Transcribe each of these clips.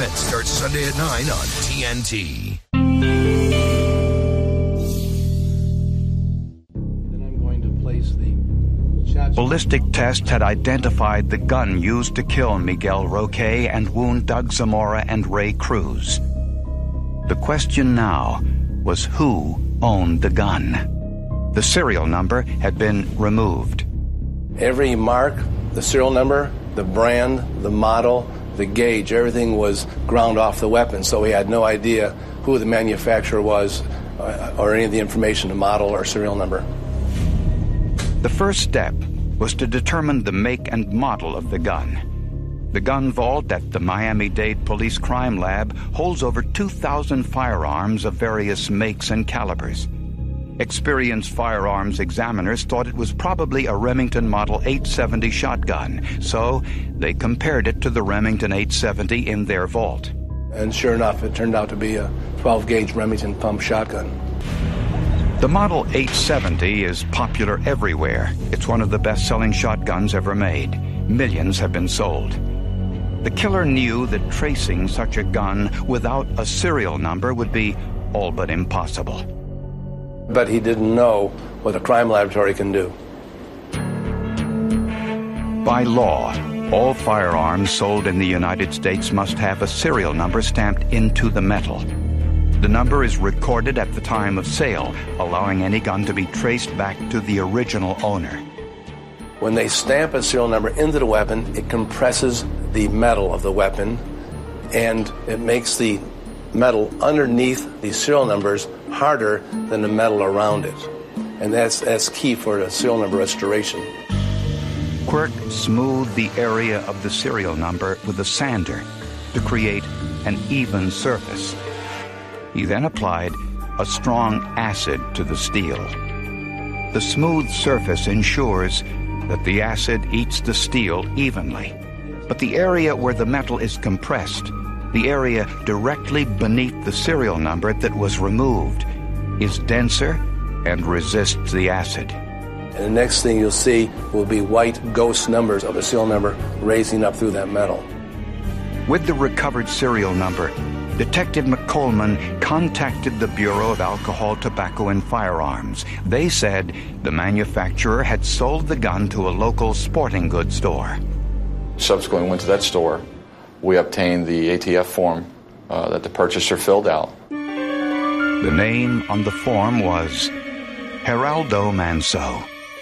Suspense starts Sunday at 9 on TNT. Ballistic tests had identified the gun used to kill Miguel Roque and wound Doug Zamora and Ray Cruz. The question now was who owned the gun. The serial number had been removed. Every mark, the serial number, the brand, the model, the gauge, everything was ground off the weapon, so we had no idea who the manufacturer was or any of the information, the model or serial number. The first step was to determine the make and model of the gun. The gun vault at the Miami-Dade Police Crime Lab holds over 2,000 firearms of various makes and calibers. Experienced firearms examiners thought it was probably a Remington Model 870 shotgun, so they compared it to the Remington 870 in their vault. And sure enough, it turned out to be a 12-gauge Remington pump shotgun. The Model 870 is popular everywhere. It's one of the best-selling shotguns ever made. Millions have been sold. The killer knew that tracing such a gun without a serial number would be all but impossible. But he didn't know what a crime laboratory can do. By law, all firearms sold in the United States must have a serial number stamped into the metal. The number is recorded at the time of sale, allowing any gun to be traced back to the original owner. When they stamp a serial number into the weapon, it compresses the metal of the weapon, and it makes the metal underneath the serial numbers harder than the metal around it. And that's key for the serial number restoration. Quirk smoothed the area of the serial number with a sander to create an even surface. He then applied a strong acid to the steel. The smooth surface ensures that the acid eats the steel evenly. But the area where the metal is compressed, the area directly beneath the serial number that was removed, is denser and resists the acid. And the next thing you'll see will be white ghost numbers of a serial number raising up through that metal. With the recovered serial number, Detective McColeman contacted the Bureau of Alcohol, Tobacco, and Firearms. They said the manufacturer had sold the gun to a local sporting goods store. Subsequently went to that store. We obtained the ATF form that the purchaser filled out. The name on the form was Geraldo Manso.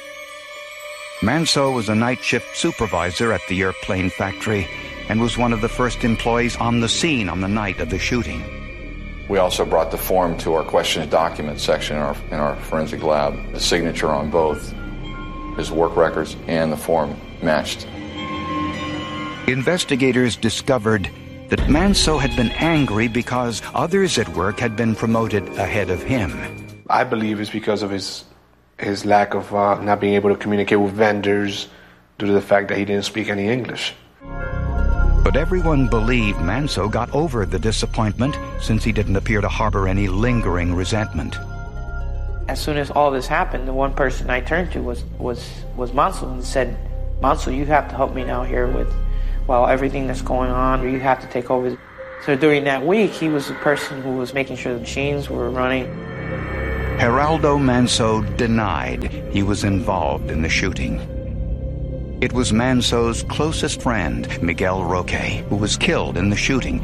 Manso was a night shift supervisor at the airplane factory and was one of the first employees on the scene on the night of the shooting. We also brought the form to our questions documents section in our forensic lab. The signature on both his work records and the form matched. Investigators discovered that Manso had been angry because others at work had been promoted ahead of him. I believe it's because of his lack of not being able to communicate with vendors due to the fact that he didn't speak any English. But everyone believed Manso got over the disappointment since he didn't appear to harbor any lingering resentment. As soon as all this happened, the one person I turned to was Manso and said, Manso, you have to help me now here while everything that's going on, you have to take over. So during that week, he was the person who was making sure the machines were running. Geraldo Manso denied he was involved in the shooting. It was Manso's closest friend, Miguel Roque, who was killed in the shooting.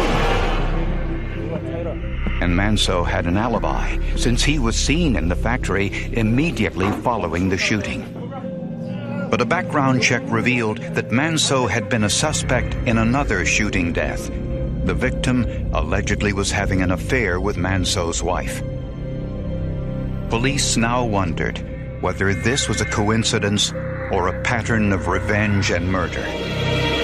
And Manso had an alibi, since he was seen in the factory immediately following the shooting. But a background check revealed that Manso had been a suspect in another shooting death. The victim allegedly was having an affair with Manso's wife. Police now wondered whether this was a coincidence or a pattern of revenge and murder.